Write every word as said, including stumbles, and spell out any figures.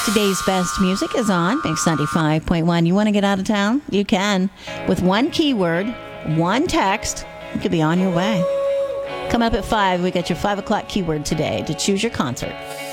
Today's best music is on Mix ninety-five point one. You want to get out of town? You can. With one keyword, one text, you could be on your way. Come up at five. We got your five o'clock keyword today to choose your concert.